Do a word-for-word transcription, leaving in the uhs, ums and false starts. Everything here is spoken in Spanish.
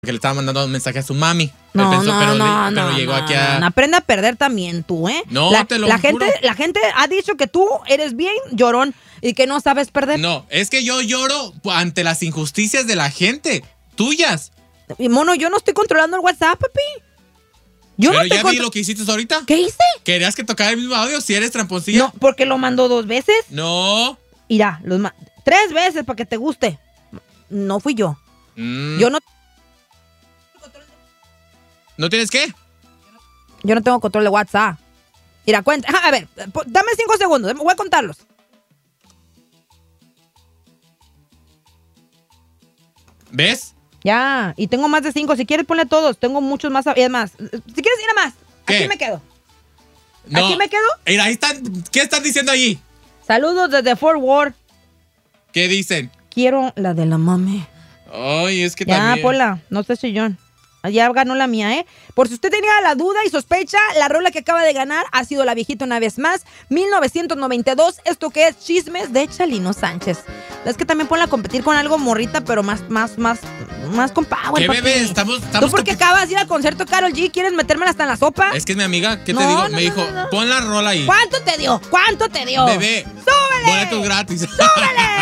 Que le estaba mandando un mensaje a su mami. No, pensó, no, pero, no, pero no, llegó no, aquí a... no, aprende a perder también tú, ¿eh? No, la, te lo la juro. gente, la gente ha dicho que tú eres bien llorón y que no sabes perder. No, es que yo lloro ante las injusticias de la gente, tuyas. Y mono, yo no estoy controlando el WhatsApp, papi. Yo pero no estoy ya vi contro- lo que hiciste ahorita. ¿Qué hice? ¿Querías que tocara el mismo audio si eres tramponcilla? No, porque lo mandó dos veces. No. Irá, los ma- tres veces para que te guste. No fui yo. Mm. Yo no, ¿No tienes qué? yo no tengo control de WhatsApp. Mira, cuenta. Ajá, a ver, po- dame cinco segundos. Voy a contarlos. ¿Ves? Ya, y tengo más de cinco. Si quieres, ponle todos. Tengo muchos más. Y además, si quieres ir a más, ¿Qué? aquí me quedo. No. ¿Aquí me quedo? Mira, ahí están. ¿Qué están diciendo allí? Saludos desde Fort Worth. ¿Qué dicen? Quiero la de la mami. Ay, es que Ya, también... ponla. No sé si John. Ya ganó la mía, ¿eh? Por si usted tenía la duda y sospecha, la rola que acaba de ganar ha sido la viejita una vez más. mil novecientos noventa y dos. Esto que es Chismes de Chalino Sánchez. Es que también ponla a competir con algo morrita, pero más, más, más, más con power, ¿Qué, papi. bebé? Estamos... estamos Tú porque compi- acabas de ir al concierto Karol G, ¿quieres metérmela hasta en la sopa? Es que es mi amiga. ¿Qué te No, digo? no, Me no, dijo, no, no. pon la rola ahí. ¿Cuánto te dio? ¿Cuánto te dio? Bebé. ¡Súbele! Boletos gratis. ¡Súbele!